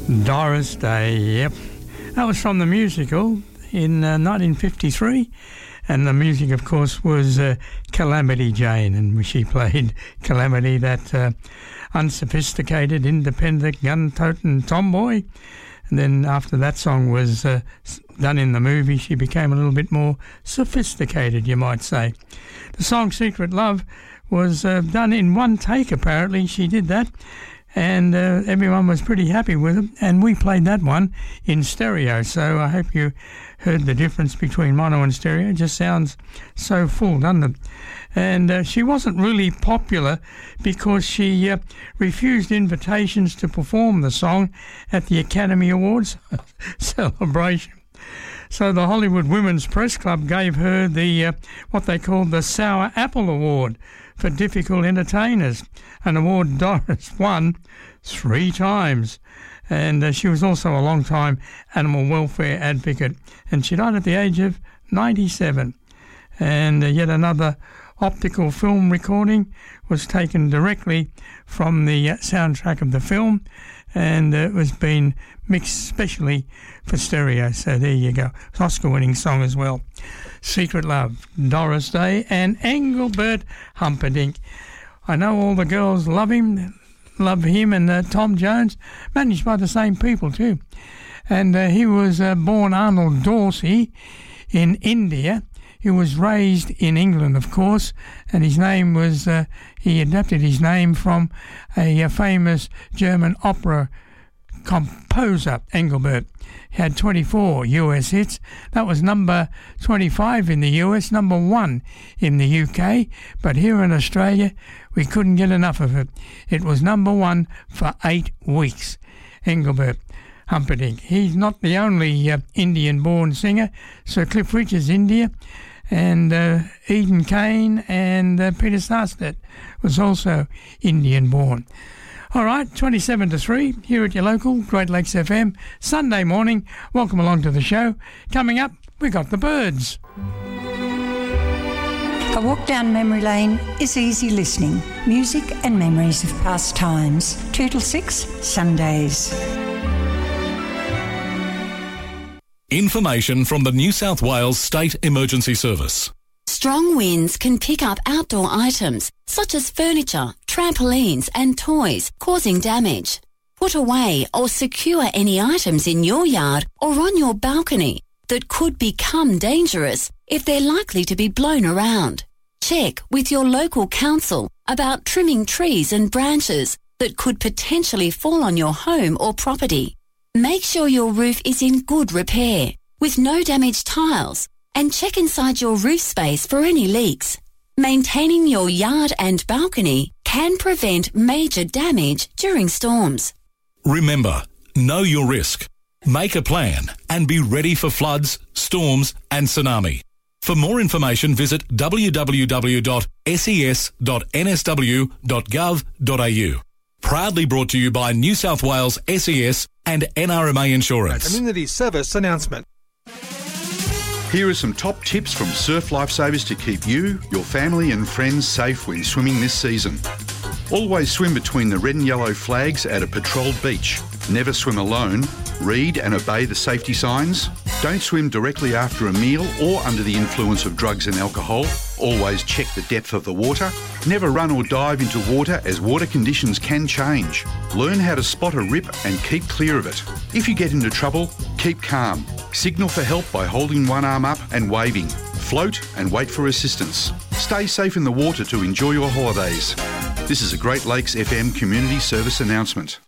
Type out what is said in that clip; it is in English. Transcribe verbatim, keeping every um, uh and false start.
Doris Day, yep. That was from the musical in uh, nineteen fifty-three, and the music, of course, was uh, Calamity Jane, and she played Calamity, that uh, unsophisticated, independent, gun-toting tomboy. And then after that song was uh, done in the movie, she became a little bit more sophisticated, you might say. The song Secret Love was uh, done in one take, apparently. She did that, and uh, everyone was pretty happy with it, and we played that one in stereo, so I hope you heard the difference between mono and stereo. It just sounds so full, doesn't it? And uh, she wasn't really popular because she uh, refused invitations to perform the song at the Academy Awards celebration. So the Hollywood Women's Press Club gave her the uh, what they called the Sour Apple Award for difficult entertainers, an award Doris won three times. And uh, she was also a long-time animal welfare advocate, and she died at the age of ninety-seven. And uh, yet another optical film recording was taken directly from the uh, soundtrack of the film, and uh, it was being mixed specially for stereo. So there you go. It's an Oscar-winning song as well. Secret Love, Doris Day and Engelbert Humperdinck. I know all the girls love him, love him and uh, Tom Jones, managed by the same people too. And uh, he was uh, born Arnold Dorsey in India. He was raised in England, of course, and his name was, uh, he adapted his name from a, a famous German opera composer, Engelbert. He had twenty-four U S hits. That was number twenty-five in the U S, number one in the U K, but here in Australia, we couldn't get enough of it. It was number one for eight weeks. Engelbert Humperdinck. He's not the only uh, Indian-born singer. Sir Cliff Richard's India, and uh, Eden Kane and uh, Peter Sarstedt was also Indian-born. All right, twenty-seven to three here at your local Great Lakes F M, Sunday morning. Welcome along to the show. Coming up, we got the Birds. A walk down memory lane is easy listening. Music and memories of past times. Two till six, Sundays. Information from the New South Wales State Emergency Service. Strong winds can pick up outdoor items such as furniture, trampolines and toys, causing damage. Put away or secure any items in your yard or on your balcony that could become dangerous if they're likely to be blown around. Check with your local council about trimming trees and branches that could potentially fall on your home or property. Make sure your roof is in good repair with no damaged tiles, and check inside your roof space for any leaks. Maintaining your yard and balcony can prevent major damage during storms. Remember, know your risk. Make a plan and be ready for floods, storms and tsunami. For more information, visit w w w dot s e s dot n s w dot gov dot a u. Proudly brought to you by New South Wales S E S and N R M A Insurance. Community service announcement. Here are some top tips from Surf Lifesavers to keep you, your family and friends safe when swimming this season. Always swim between the red and yellow flags at a patrolled beach. Never swim alone. Read and obey the safety signs. Don't swim directly after a meal or under the influence of drugs and alcohol. Always check the depth of the water. Never run or dive into water as water conditions can change. Learn how to spot a rip and keep clear of it. If you get into trouble, keep calm. Signal for help by holding one arm up and waving. Float and wait for assistance. Stay safe in the water to enjoy your holidays. This is a Great Lakes F M community service announcement.